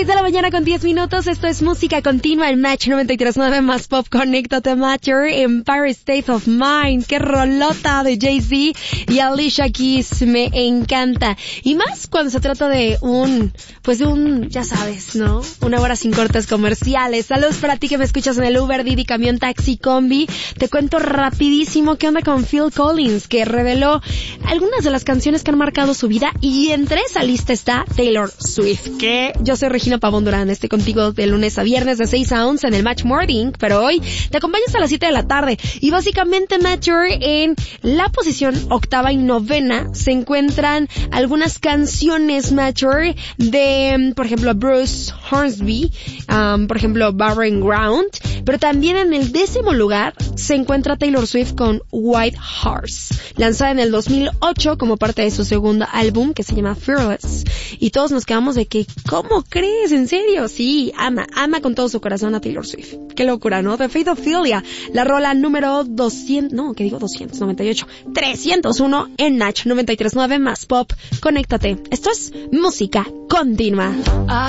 6 de la mañana con 10 minutos. Esto es música continua en Match 93.9 más Pop. Conéctate, Matter, Empire State of Mind. Qué rolota de Jay-Z y Alicia Keys. Me encanta. Y más cuando se trata de ya sabes, ¿no? Una hora sin cortes comerciales. Saludos para ti que me escuchas en el Uber, Didi, camión, taxi, combi. Te cuento rapidísimo qué onda con Phil Collins, que reveló algunas de las canciones que han marcado su vida, y entre esa lista está Taylor Swift. Que yo soy Regina Pavón Durán, estoy contigo de lunes a viernes de 6 a 11 en el Match Morning, pero hoy te acompaño hasta las 7 de la tarde. Y básicamente, Matcher, en la posición octava y novena se encuentran algunas canciones, Matcher, de, por ejemplo, Bruce Hornsby, por ejemplo, Barren Ground, pero también en el 10º lugar se encuentra Taylor Swift con White Horse, lanzada en el 2008 como parte de su segundo álbum que se llama Fearless. Y todos nos quedamos de que, ¿cómo crees? ¿En serio? Sí, ama con todo su corazón a Taylor Swift. Qué locura, ¿no? The Faithophilia, la rola número 301 en Natch 93.9 más Pop. Conéctate. Esto es música continua.